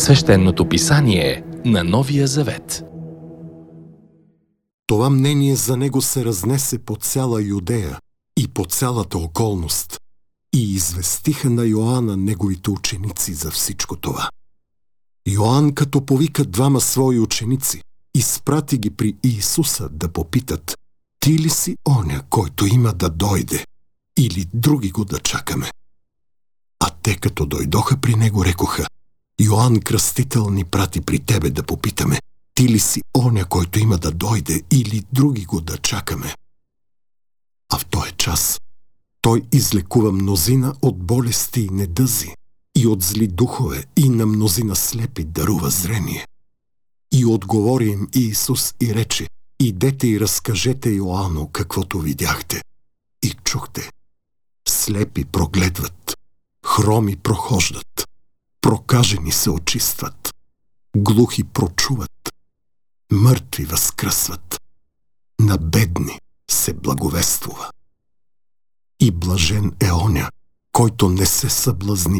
Свещеното писание на Новия Завет. Това мнение за него се разнесе по цяла Юдея и по цялата околност и известиха на Йоанна неговите ученици за всичко това. Йоанн, като повика двама свои ученици, изпрати ги при Иисуса да попитат: ти ли си оня, който има да дойде, или други го да чакаме? А те, като дойдоха при него, рекоха: Йоанн Кръстител ни прати при тебе да попитаме: ти ли си оня, който има да дойде, или други го да чакаме? А в този час той излекува мнозина от болести и недъзи, и от зли духове, и на мнозина слепи дарува зрение. И отговори им Иисус и рече: идете и разкажете Йоанну каквото видяхте и чухте. Слепи прогледват, хроми прохождат, прокажени се очистват, глухи прочуват, мъртви възкръсват, на бедни се благовествува. И блажен е оня, който не се съблазни